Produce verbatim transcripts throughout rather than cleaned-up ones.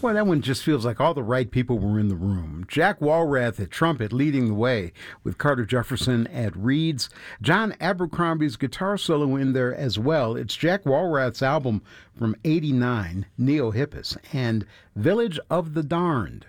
Well, that one just feels like all the right people were in the room. Jack Walrath at trumpet leading the way with Carter Jefferson at reeds. John Abercrombie's guitar solo in there as well. It's Jack Walrath's album from eighty-nine, Neo Hippus, and Village of the Darned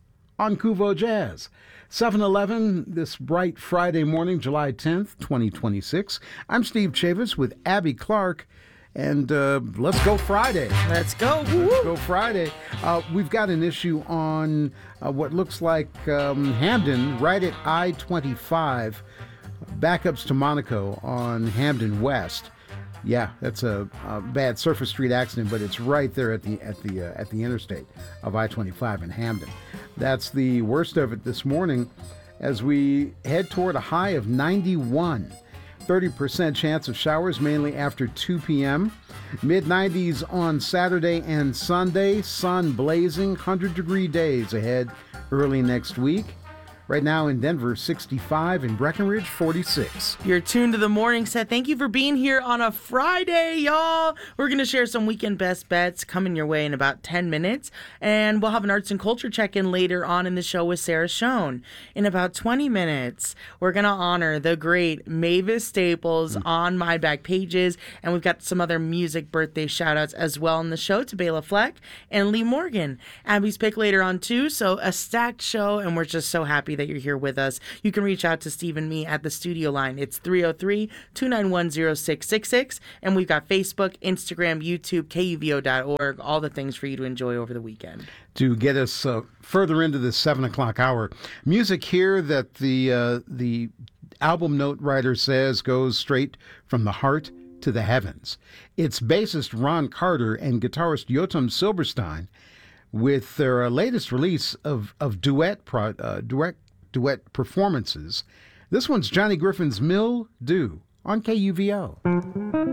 on Kuvo Jazz. seven eleven this bright Friday morning, July tenth, twenty twenty-six. I'm Steve Chavis with Abby Clark. And uh, let's go Friday. Let's go. Let's go Friday. Uh, we've got an issue on uh, what looks like um, Hamden, right at I twenty-five. Backups to Monaco on Hamden West. Yeah, that's a, a bad surface street accident, but it's right there at the at the uh, at the interstate of I twenty-five in Hamden. That's the worst of it this morning as we head toward a high of ninety-one. thirty percent chance of showers, mainly after two p.m. mid nineties on Saturday and Sunday. Sun blazing, one hundred degree days ahead early next week. Right now in Denver, sixty-five. In Breckenridge, forty-six. You're tuned to the morning set. Thank you for being here on a Friday, y'all. We're going to share some weekend best bets coming your way in about ten minutes. And we'll have an arts and culture check-in later on in the show with Sarah Schoen. In about twenty minutes, we're going to honor the great Mavis Staples mm-hmm. on My Back Pages. And we've got some other music birthday shout-outs as well in the show to Bela Fleck and Lee Morgan. Abby's pick later on, too. So a stacked show, and we're just so happy that you're here with us. You can reach out to Steve and me at the studio line. It's three oh three, two nine one, oh six six six. And we've got Facebook, Instagram, YouTube, K U V O dot org, all the things for you to enjoy over the weekend. To get us uh, further into the seven o'clock hour, music here that the uh, the album note writer says goes straight from the heart to the heavens. It's bassist Ron Carter and guitarist Yotam Silberstein with their uh, latest release of, of duet pro, uh, duet duet performances. This one's Johnny Griffin's Mill Do on K U V O.